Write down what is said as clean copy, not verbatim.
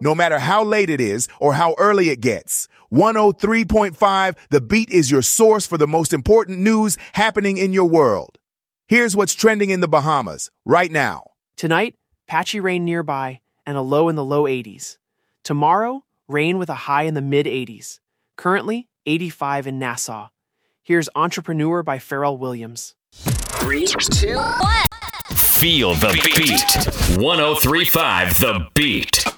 no matter how late it is or how early it gets. 103.5 The Beat is your source for the most important news happening in your world. Here's what's trending in the Bahamas right now. Tonight, patchy rain nearby and a low in the low 80s. Tomorrow, rain with a high in the mid 80s. Currently, 85 in Nassau. Here's Entrepreneur by Pharrell Williams. 3, 2, 1. Feel the beat. 103.5 The Beat.